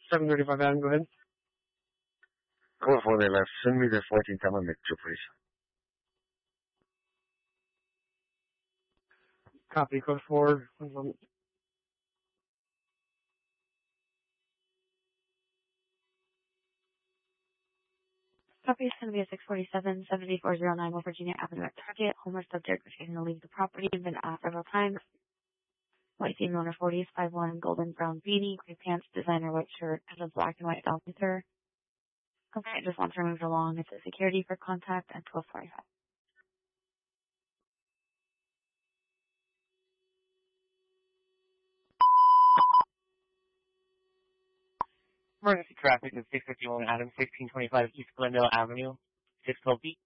735 Adam, go ahead. Code 4 they left. Send me the 14 Tama mixture, please. Copy, code 4. Copy is going to be a 647-7409 West Virginia Avenue at Target. Homeless subject refusing to leave the property and been asked several times. White female under 40s, 5'1", golden brown beanie, gray pants, designer white shirt, has a black and white dog with her. Complainant just wants her moved along. It's a security for contact at 12:45. Emergency traffic is 651 Adam, 1625 East Glendale Avenue, 612 feet.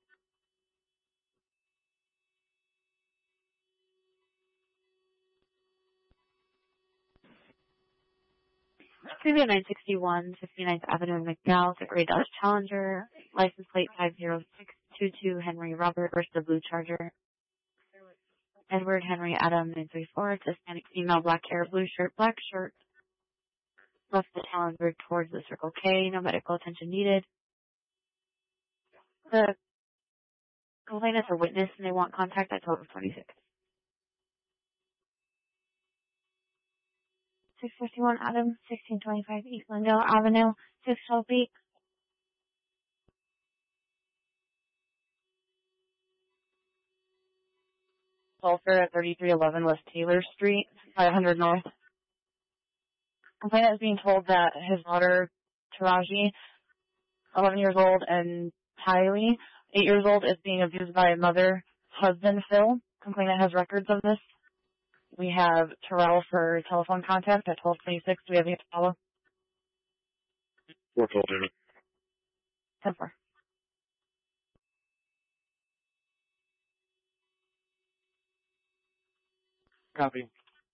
Studio 961, 59th Avenue, McDowell, a gray Dodge Challenger, license plate 50622 Henry Robert versus the Blue Charger. Edward Henry Adam 934, Hispanic female, black hair, blue shirt, black shirt. Left the Challenger towards the Circle K, no medical attention needed. The complainants are witness and they want contact at 12:26. 651 Adam, 1625 East Glendale Avenue, 612 feet. Sulphur at 3311 West Taylor Street, 500 North. Complainant is being told that his daughter, Taraji, 11 years old, and Tylee, 8 years old, is being abused by a mother, husband, Phil. Complainant has records of this. We have Terrell for telephone contact at 12:26. Do we have any to follow? 412, 10-4. Copy.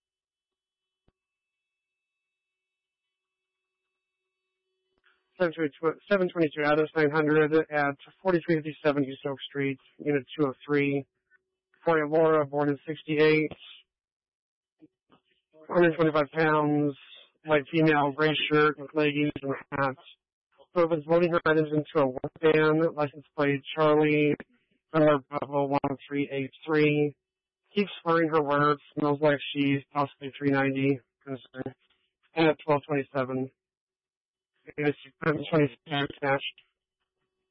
Seven twenty-two Addis 900 at 4357 East Oak Street, Unit 203. For Laura, born in 68, 125 pounds, white female, gray shirt with leggings and hat. So was loading her items into a work van, license plate Charlie, Bravo 1383. Keeps slurring her words, smells like she's possibly 390, and at 12:27. 27 snatched.